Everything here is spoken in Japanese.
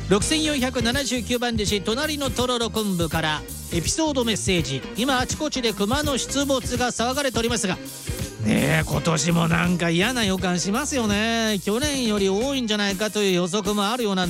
6479番弟子隣のとろろ昆布からエピソードメッセージ。今あちこちで熊の出没が騒がれておりますがねえ、今年もなんか嫌な予感しますよね。去年より多いんじゃないかという予測もあるようなん